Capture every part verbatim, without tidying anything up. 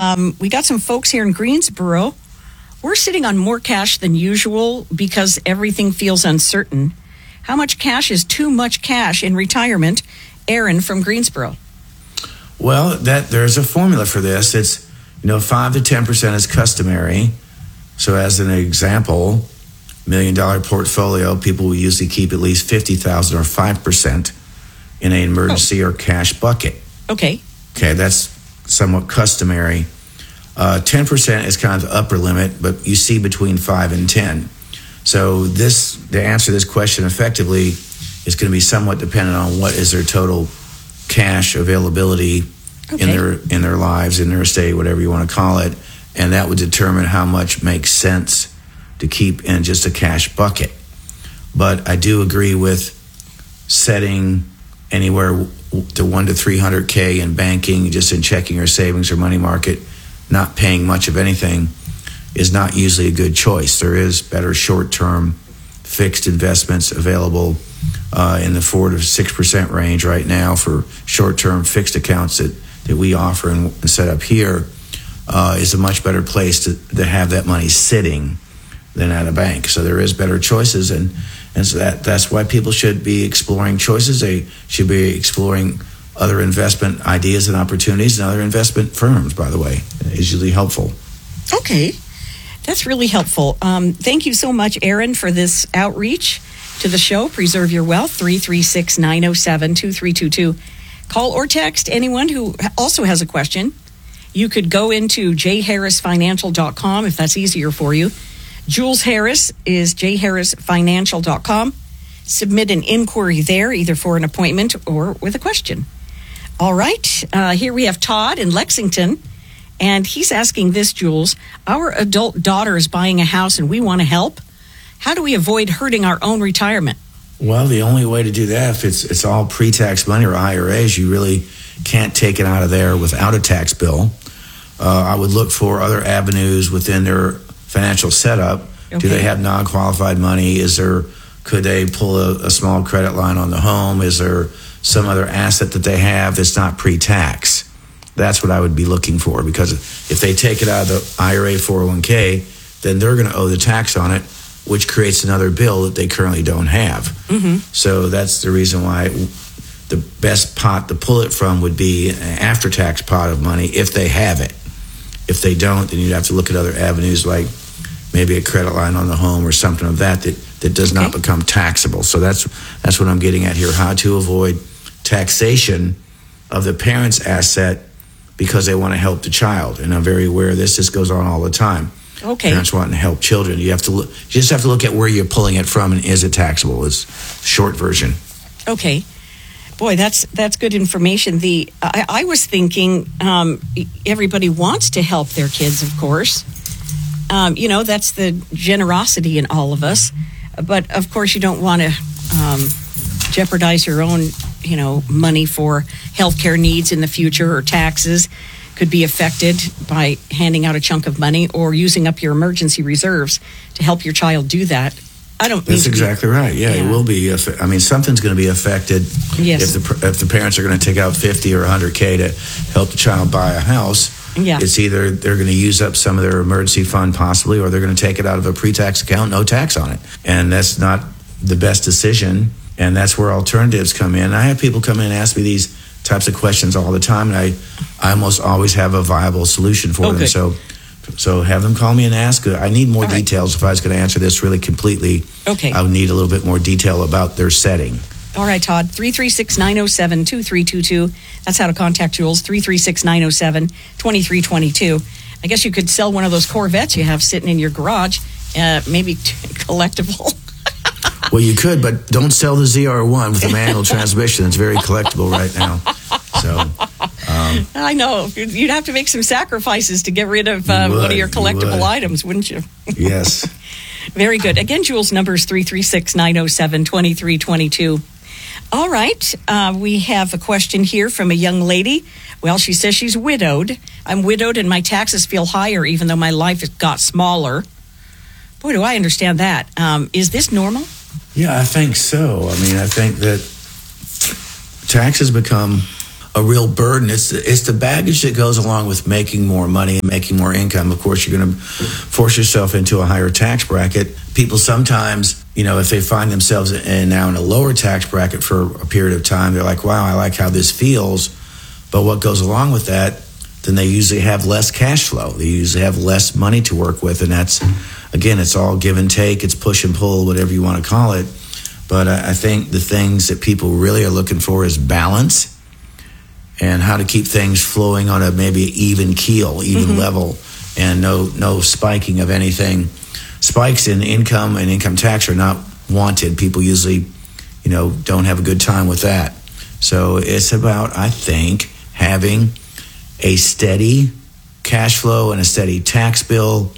Um, we got some folks here in Greensboro. We're sitting on more cash than usual because everything feels uncertain. How much cash is too much cash in retirement? Aaron from Greensboro. Well, that there's a formula for this. It's, you know, five to ten percent is customary. So as an example, million dollar portfolio, people will usually keep at least fifty thousand dollars or five percent in an emergency oh. or cash bucket. Okay. Okay, that's somewhat customary. Uh, ten percent is kind of the upper limit, but you see between five and ten. So this, to answer this question effectively, is going to be somewhat dependent on what is their total cash availability okay. in their in their lives, in their estate, whatever you want to call it, and that would determine how much makes sense to keep in just a cash bucket. But I do agree with setting anywhere to one to three hundred k in banking, just in checking or savings or money market, not paying much of anything is not usually a good choice. There is better short-term fixed investments available uh, in the four to six percent range right now for short-term fixed accounts that, that we offer and, and set up here uh, is a much better place to, to have that money sitting than at a bank. So there is better choices, and and so that that's why people should be exploring choices. They should be exploring other investment ideas and opportunities, and other investment firms, by the way, is usually helpful. Okay, that's really helpful. Um, thank you so much, Aaron, for this outreach to the show. Preserve Your Wealth, three three six, nine oh seven, two three two two. Call or text anyone who also has a question. You could go into j harris financial dot com if that's easier for you. Jules Harris is j harris financial dot com. Submit an inquiry there, either for an appointment or with a question. All right, uh, here we have Todd in Lexington, and he's asking this, Jules. Our adult daughter is buying a house and we want to help. How do we avoid hurting our own retirement? Well, the only way to do that, if it's, it's all pre-tax money or I R As, you really can't take it out of there without a tax bill. Uh, I would look for other avenues within their financial setup. Okay. Do they have non-qualified money? Is there, could they pull a, a small credit line on the home? Is there some other asset that they have that's not pre-tax? That's what I would be looking for, because if they take it out of the I R A four oh one k, then they're going to owe the tax on it, which creates another bill that they currently don't have. Mm-hmm. So that's the reason why the best pot to pull it from would be an after-tax pot of money if they have it. If they don't, then you'd have to look at other avenues like maybe a credit line on the home or something of that that, that does okay. not become taxable. So that's that's what I'm getting at here, how to avoid taxation of the parent's asset because they want to help the child. And I'm very aware of this. This goes on all the time. Okay. Parents wanting to help children. You have to look, you just have to look at where you're pulling it from and is it taxable is the short version. Okay. Boy, that's that's good information. The I, I was thinking um, everybody wants to help their kids, of course. Um, you know, that's the generosity in all of us. But, of course, you don't want to um, jeopardize your own, you know, money for healthcare needs in the future, or taxes could be affected by handing out a chunk of money or using up your emergency reserves to help your child do that. I don't. That's exactly be, right. Yeah, yeah, it will be. I mean, something's going to be affected yes. if the if the parents are going to take out fifty or one hundred k to help the child buy a house. Yeah. It's either they're going to use up some of their emergency fund possibly, or they're going to take it out of a pre-tax account, no tax on it. And that's not the best decision. And that's where alternatives come in. I have people come in and ask me these types of questions all the time, and I, I almost always have a viable solution for oh, them. Good. So. So have them call me and ask. I need more All right. details. If I was going to answer this really completely, okay. I would need a little bit more detail about their setting. All right, Todd, three three six, nine oh seven, two three two two. That's how to contact Jules, three three six, nine oh seven, two three two two. I guess you could sell one of those Corvettes you have sitting in your garage, uh, maybe t- collectible. Well, you could, but don't sell the Z R one with the manual transmission. It's very collectible right now. So, um, I know. You'd have to make some sacrifices to get rid of uh, would, one of your collectible you items, wouldn't you? Yes. Very good. Again, Jules' number is three three six, nine oh seven, two three two two. All right. Uh, we have a question here from a young lady. Well, she says she's widowed. I'm widowed and my taxes feel higher even though my life has got smaller. Boy, do I understand that. Um, is this normal? Yeah, I think so. I mean, I think that taxes become a real burden. It's it's the baggage that goes along with making more money and making more income. Of course, you're going to force yourself into a higher tax bracket. People sometimes, you know, if they find themselves in, now in a lower tax bracket for a period of time, they're like, wow, I like how this feels. But what goes along with that, then they usually have less cash flow. They usually have less money to work with. And that's, again, it's all give and take. It's push and pull, whatever you want to call it. But I, I think the things that people really are looking for is balance and how to keep things flowing on a maybe even keel, even mm-hmm. level, and no no spiking of anything. Spikes in income and income tax are not wanted. People usually, you know, don't have a good time with that. So it's about, I think, having a steady cash flow and a steady tax bill,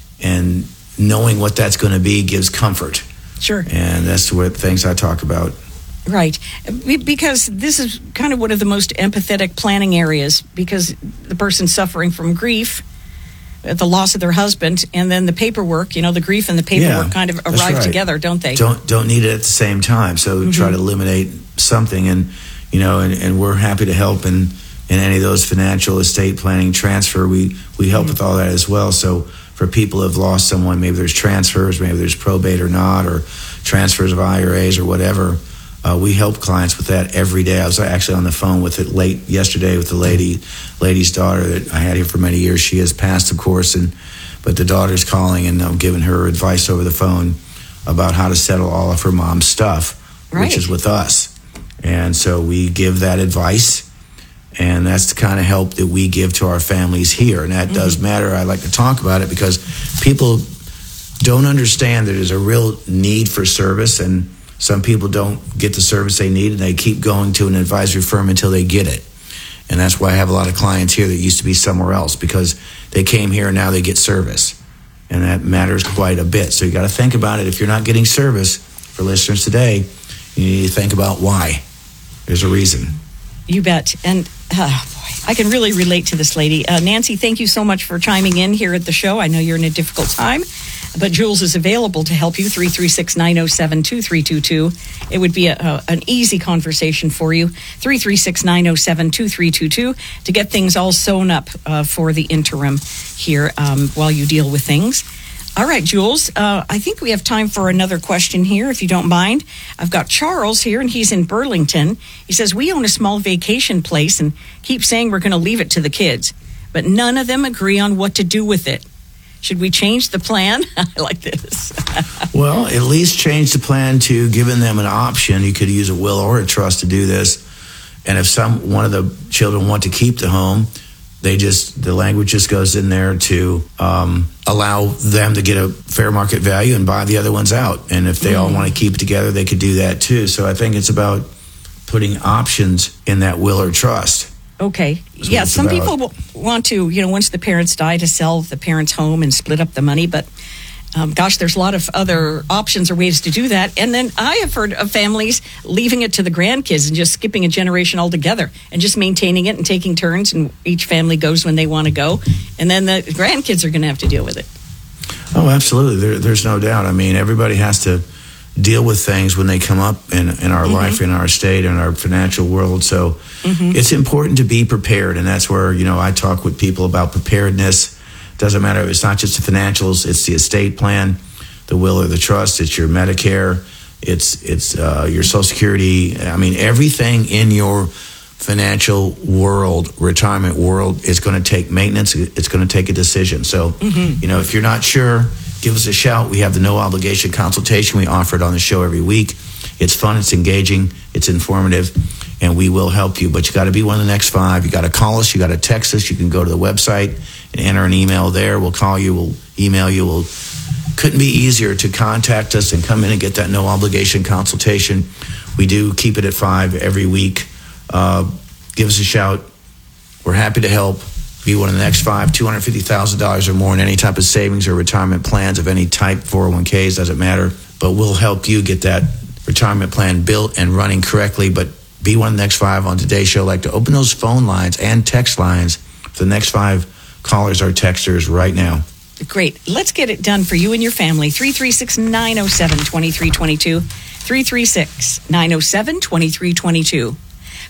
and knowing what that's going to be gives comfort. Sure. And that's what things I talk about. Right. Because this is kind of one of the most empathetic planning areas, because the person's suffering from grief, the loss of their husband, and then the paperwork, you know, the grief and the paperwork yeah, kind of arrive right. together, don't they? Don't don't need it at the same time. So mm-hmm. try to eliminate something, and, you know, and, and we're happy to help in, in any of those financial estate planning transfer. We, we help mm-hmm. with all that as well. So for people who have lost someone, maybe there's transfers, maybe there's probate or not, or transfers of I R As or whatever. Uh, we help clients with that every day. I was actually on the phone with it late yesterday with the lady, lady's daughter that I had here for many years. She has passed, of course, and but the daughter's calling, and I'm giving her advice over the phone about how to settle all of her mom's stuff, right. which is with us. And so we give that advice, and that's the kind of help that we give to our families here. And that mm-hmm. does matter. I like to talk about it because people don't understand that there's a real need for service, and some people don't get the service they need, and they keep going to an advisory firm until they get it. And that's why I have a lot of clients here that used to be somewhere else, because they came here and now they get service. And that matters quite a bit. So you got to think about it. If you're not getting service, for listeners today, you need to think about why. There's a reason. You bet. And uh, boy, I can really relate to this lady. Uh, Nancy, thank you so much for chiming in here at the show. I know you're in a difficult time, but Jules is available to help you, three three six, nine oh seven, two three two two. It would be a, a, an easy conversation for you, three three six, nine oh seven, two three two two, to get things all sewn up uh, for the interim here um, while you deal with things. All right, Jules, uh, I think we have time for another question here, if you don't mind. I've got Charles here, and he's in Burlington. He says, we own a small vacation place and keep saying we're going to leave it to the kids, but none of them agree on what to do with it. Should we change the plan? I like this. Well, at least change the plan to giving them an option. You could use a will or a trust to do this. And if some one of the children want to keep the home, they just the language just goes in there to um, allow them to get a fair market value and buy the other ones out. And if they mm. all want to keep it together, they could do that too. So I think it's about putting options in that will or trust. Okay. Yeah, some about. people want to, you know, once the parents die, to sell the parents' home and split up the money. But, um, gosh, there's a lot of other options or ways to do that. And then I have heard of families leaving it to the grandkids and just skipping a generation altogether and just maintaining it and taking turns. And each family goes when they want to go. And then the grandkids are going to have to deal with it. Oh, absolutely. There, there's no doubt. I mean, everybody has to deal with things when they come up in, in our mm-hmm. life, in our state, in our financial world. So mm-hmm. it's important to be prepared. And that's where, you know, I talk with people about preparedness. Doesn't matter. It's not just the financials. It's the estate plan, the will or the trust. It's your Medicare. It's, it's uh, your Social Security. I mean, everything in your financial world, retirement world, is going to take maintenance. It's going to take a decision. So, mm-hmm. you know, if you're not sure, give us a shout. We have the no obligation consultation. We offer it on the show every week. It's fun, it's engaging, it's informative, and we will help you. But you got to be one of the next five. You got to call us, you got to text us. You can go to the website and enter an email there. We'll call you, we'll email you. We'll couldn't be easier to contact us and come in and get that no obligation consultation. We do keep it at five every week. Uh, give us a shout. We're happy to help. Be one of the next five, two hundred fifty thousand dollars or more in any type of savings or retirement plans of any type, four oh one k's, doesn't matter. But we'll help you get that retirement plan built and running correctly. But be one of the next five on today's show. I'd like to open those phone lines and text lines for the next five callers or texters right now. Great. Let's get it done for you and your family. three three six, nine oh seven, two three two two. three three six, nine oh seven, two three two two.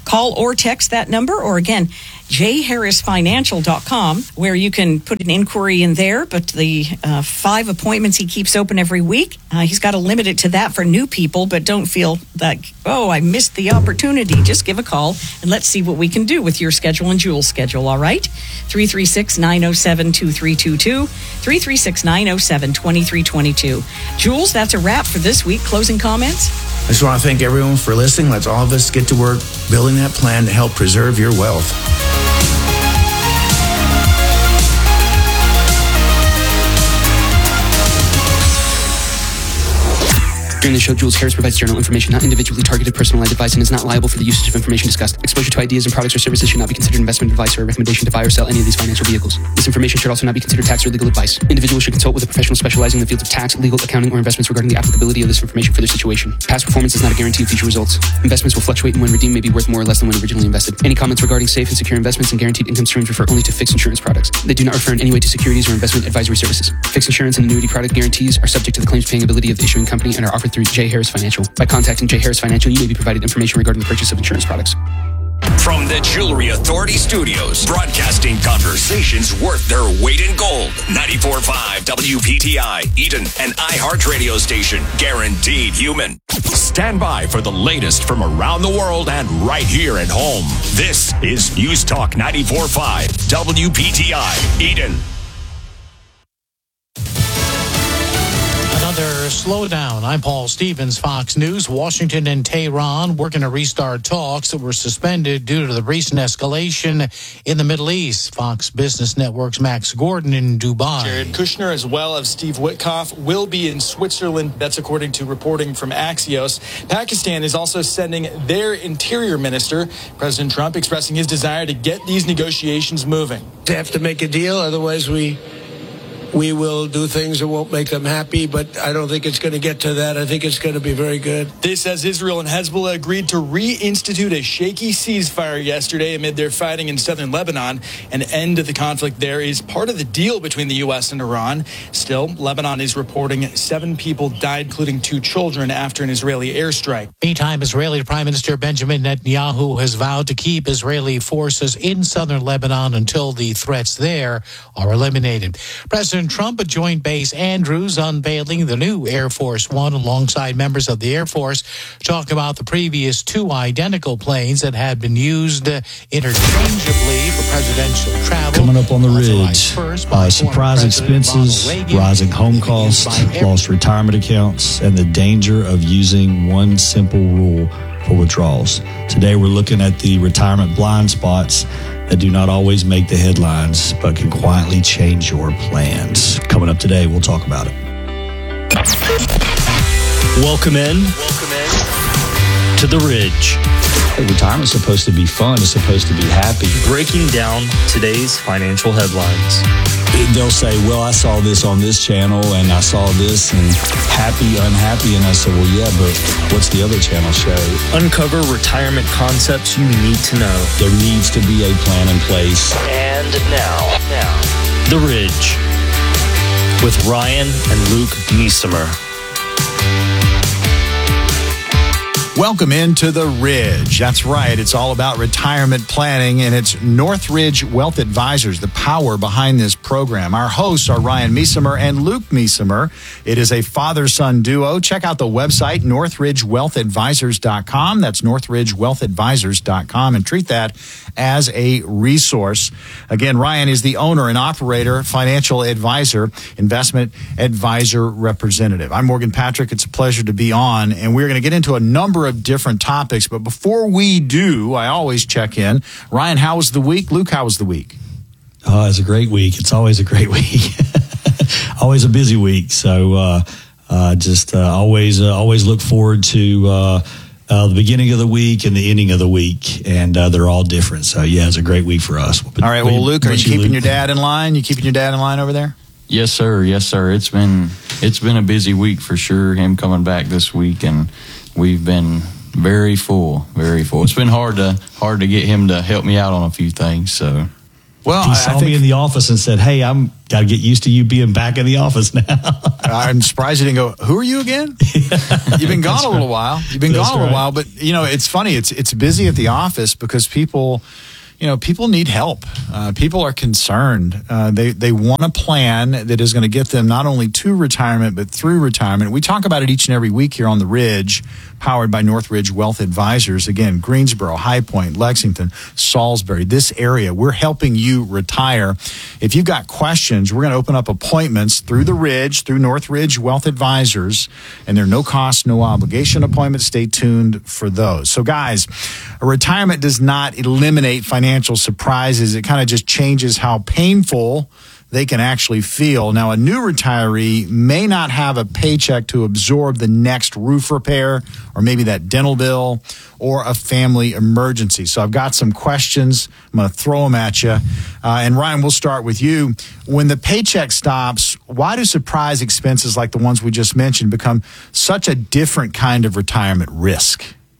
Call or text that number, or again, j harris financial dot com, where you can put an inquiry in there. But the uh, five appointments he keeps open every week, uh, he's got to limit it to that for new people. But don't feel like, oh, I missed the opportunity. Just give a call and let's see what we can do with your schedule and Jules' schedule, all right? three three six, nine oh seven, two three two two, three three six, nine oh seven, two three two two. Jules, that's a wrap for this week. Closing comments? I just want to thank everyone for listening. Let's all of us get to work building that plan to help preserve your wealth. During the show, Jules Harris provides general information, not individually targeted personalized advice, and is not liable for the usage of information discussed. Exposure to ideas and products or services should not be considered investment advice or a recommendation to buy or sell any of these financial vehicles. This information should also not be considered tax or legal advice. Individuals should consult with a professional specializing in the fields of tax, legal, accounting, or investments regarding the applicability of this information for their situation. Past performance is not a guarantee of future results. Investments will fluctuate, and when redeemed may be worth more or less than when originally invested. Any comments regarding safe and secure investments and guaranteed income streams refer only to fixed insurance products. They do not refer in any way to securities or investment advisory services. Fixed insurance and annuity product guarantees are subject to the claims paying ability of the issuing company and are offered through J. Harris Financial. By contacting J. Harris Financial, you may be provided information regarding the purchase of insurance products. From the Jewelry Authority Studios, broadcasting conversations worth their weight in gold. ninety-four point five W P T I, Eden, an iHeart radio station, guaranteed human. Stand by for the latest from around the world and right here at home. This is News Talk ninety-four point five W P T I, Eden. Another slowdown. I'm Paul Stevens, Fox News. Washington and Tehran working to restart talks that were suspended due to the recent escalation in the Middle East. Fox Business Network's Max Gordon in Dubai. Jared Kushner, as well as Steve Witkoff, will be in Switzerland. That's according to reporting from Axios. Pakistan is also sending their interior minister. President Trump expressing his desire to get these negotiations moving. They have to make a deal, otherwise we... We will do things that won't make them happy, but I don't think it's going to get to that. I think it's going to be very good. This as Israel and Hezbollah agreed to reinstitute a shaky ceasefire yesterday amid their fighting in southern Lebanon. An end to the conflict there is part of the deal between the U S and Iran. Still, Lebanon is reporting seven people died, including two children, after an Israeli airstrike. Meantime, Israeli Prime Minister Benjamin Netanyahu has vowed to keep Israeli forces in southern Lebanon until the threats there are eliminated. President Trump at Joint Base Andrews unveiling the new Air Force One alongside members of the Air Force, talking about the previous two identical planes that had been used interchangeably for presidential travel. Coming up on the Ridge, uh, surprise expenses, rising home costs, lost retirement accounts, and the danger of using one simple rule for withdrawals. Today we're looking at the retirement blind spots that do not always make the headlines, but can quietly change your plans. Coming up today, we'll talk about it. Welcome in, Welcome in. to The Ridge. Hey, retirement's supposed to be fun. It's supposed to be happy. Breaking down today's financial headlines. They'll say, well, I saw this on this channel, and I saw this, and happy, unhappy. And I said, well, yeah, but what's the other channel show? Uncover retirement concepts you need to know. There needs to be a plan in place. And now, now, The Ridge with Ryan and Luke Niesemer. Welcome into The Ridge. That's right. It's all about retirement planning, and it's Northridge Wealth Advisors, the power behind this program. Our hosts are Ryan Niesemer and Luke Niesemer. It is a father-son duo. Check out the website, northridge wealth advisors dot com. That's northridge wealth advisors dot com, and treat that as a resource. Again, Ryan is the owner and operator, financial advisor, investment advisor representative. I'm Morgan Patrick. It's a pleasure to be on, and we're going to get into a number of different topics. But before we do, I always check in. Ryan, how was the week? Luke, how was the week? Oh, it's a great week. It's always a great week. Always a busy week. So uh, uh, just uh, always uh, always look forward to uh, uh, the beginning of the week and the ending of the week. And uh, they're all different. So, yeah, it's a great week for us. All right. Well, Luke, are you keeping your dad in line? You keeping your dad in line over there? Yes, sir. Yes, sir. It's been it's been a busy week for sure. Him coming back this week, and we've been very full, very full. It's been hard to hard to get him to help me out on a few things. So, Well, he I- saw I think- me in the office and said, "Hey, I'm got to get used to you being back in the office now." I'm surprised you didn't go, "Who are you again?" You've been gone a little while. You've been That's gone a little right. while, but you know, it's funny. It's it's busy at the office because people, you know, people need help. Uh, people are concerned. Uh, they they want a plan that is going to get them not only to retirement but through retirement. We talk about it each and every week here on the Ridge, powered by Northridge Wealth Advisors. Again, Greensboro, High Point, Lexington, Salisbury, this area. We're helping you retire. If you've got questions, we're going to open up appointments through the Ridge, through Northridge Wealth Advisors, and they're no cost, no obligation appointments. Stay tuned for those. So, guys, a retirement does not eliminate financial surprises. It kind of just changes how painful they can actually feel. Now, a new retiree may not have a paycheck to absorb the next roof repair or maybe that dental bill or a family emergency. So I've got some questions. I'm going to throw them at you. Uh, and Ryan, we'll start with you. When the paycheck stops, why do surprise expenses like the ones we just mentioned become such a different kind of retirement risk?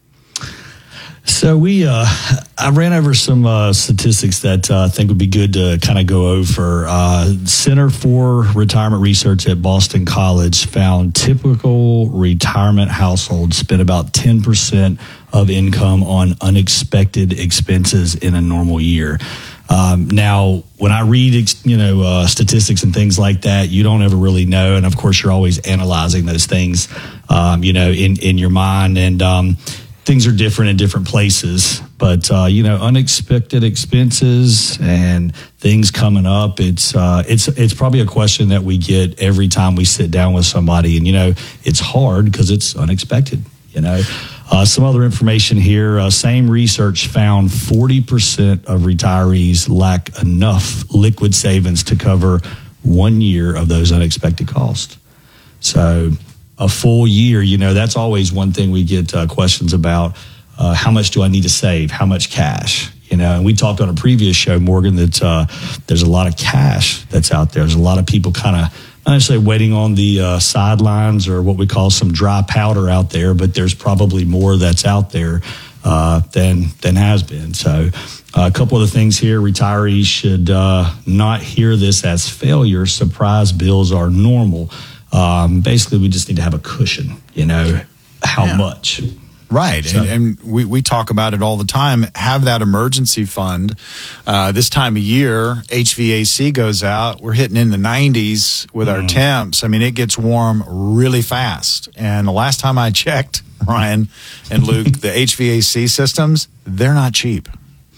So we, uh, I ran over some uh, statistics that uh, I think would be good to kind of go over. Uh, Center for Retirement Research at Boston College found typical retirement households spend about ten percent of income on unexpected expenses in a normal year. Um, now, when I read, you know, uh, statistics and things like that, you don't ever really know. And of course, you're always analyzing those things, um, you know, in, in your mind. And, um, things are different in different places, but uh, you know, unexpected expenses and things coming up. It's uh, it's it's probably a question that we get every time we sit down with somebody, and you know, it's hard because it's unexpected. You know, uh, some other information here. Uh, same research found forty percent of retirees lack enough liquid savings to cover one year of those unexpected costs. So, a full year, you know, that's always one thing we get uh, questions about. Uh, how much do I need to save? How much cash? You know, and we talked on a previous show, Morgan, that uh, there's a lot of cash that's out there. There's a lot of people kind of, not necessarily waiting on the uh, sidelines or what we call some dry powder out there, but there's probably more that's out there uh, than than has been. So uh, a couple of the things here, retirees should uh, not hear this as failure. Surprise bills are normal. Um, basically, we just need to have a cushion, you know, how Yeah. much. Right. So- and and we, we talk about it all the time. Have that emergency fund. Uh, this time of year, H V A C goes out. We're hitting in the nineties with our temps. I mean, it gets warm really fast. And the last time I checked, Ryan and Luke, the H V A C systems, they're not cheap.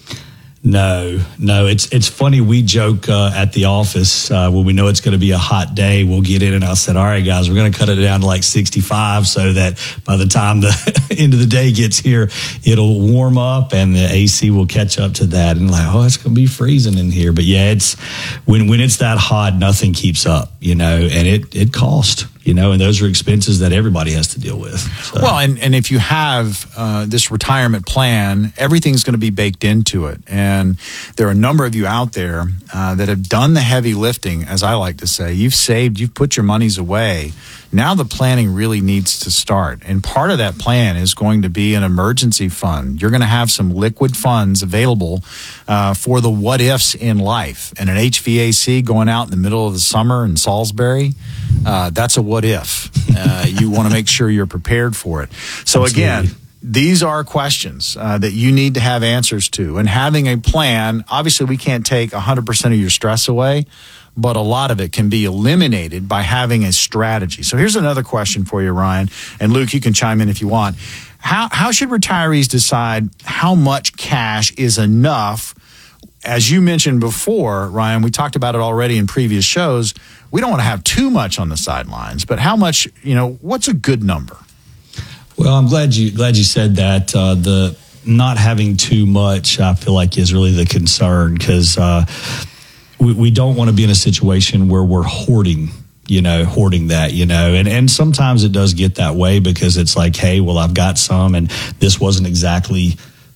No, no. It's it's funny. We joke uh, at the office uh, when we know it's going to be a hot day. We'll get in, and I said, "All right, guys, we're going to cut it down to like sixty-five, so that by the time the end of the day gets here, it'll warm up, and the A C will catch up to that." And like, oh, it's going to be freezing in here. But yeah, it's when when it's that hot, nothing keeps up, you know, and it it costs. You know, and those are expenses that everybody has to deal with. So. Well, and, and if you have uh, this retirement plan, everything's going to be baked into it. And there are a number of you out there uh, that have done the heavy lifting, as I like to say. You've saved, you've put your monies away. Now the planning really needs to start. And part of that plan is going to be an emergency fund. You're going to have some liquid funds available uh, for the what ifs in life. And an H V A C going out in the middle of the summer in Salisbury, uh, that's a what if. Uh, you want to make sure you're prepared for it. So Absolutely. again, these are questions uh, that you need to have answers to. And having a plan, obviously we can't take one hundred percent of your stress away, but a lot of it can be eliminated by having a strategy. So here's another question for you, Ryan. And Luke, you can chime in if you want. How, how should retirees decide how much cash is enough? As you mentioned before, Ryan, we talked about it already in previous shows. We don't want to have too much on the sidelines, but how much, you know, what's a good number? Well, I'm glad you glad you said that. Uh, the not having too much, I feel like, is really the concern, because uh, we, we don't want to be in a situation where we're hoarding, you know, hoarding that, you know, and, and sometimes it does get that way because it's like, hey, well, I've got some and this wasn't exactly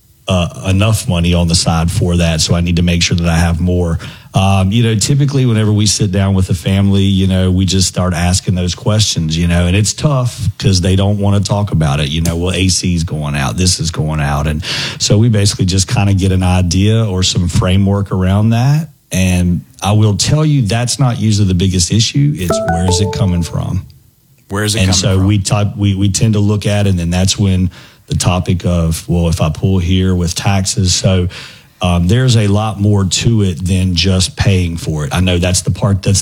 uh, enough money on the side for that, so I need to make sure that I have more. Um, you know, typically whenever we sit down with the family, you know, we just start asking those questions, you know, and it's tough because they don't want to talk about it. You know, well, A C's going out, this is going out. And so we basically just kind of get an idea or some framework around that. And I will tell you, that's not usually the biggest issue. It's where is it coming from? Where is it and coming so from? we type, we we tend to look at it, and then that's when the topic of, well, if I pull here with taxes. So um, there's a lot more to it than just paying for it. I know that's the part that's